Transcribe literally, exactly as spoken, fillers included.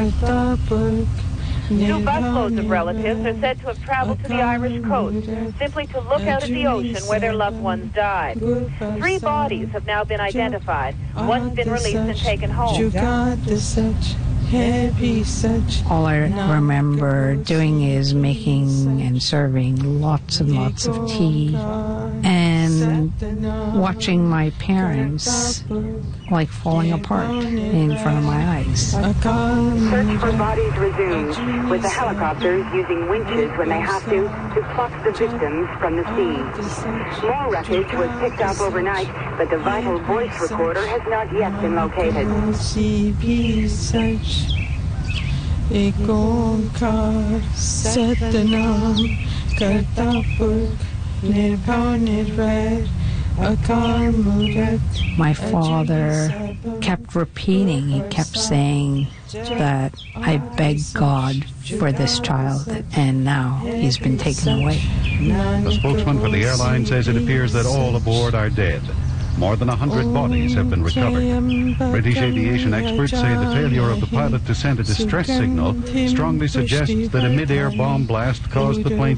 Two busloads of relatives are said to have traveled to the Irish coast, simply to look out at the ocean where their loved ones died. Three bodies have now been identified. One's been released and taken home. All I remember doing is making and serving lots and lots of tea and watching my parents like falling apart in front of my eyes. Search for bodies resumed, with the helicopters using winches when they have to to pluck the victims from the sea. More wreckage was picked up overnight, but the vital voice recorder has not yet been located. My father kept repeating, he kept saying that I begged God for this child, and now he's been taken away. The spokesman for the airline says it appears that all aboard are dead. More than a hundred bodies have been recovered. British aviation experts say the failure of the pilot to send a distress signal strongly suggests that a mid-air bomb blast caused the plane to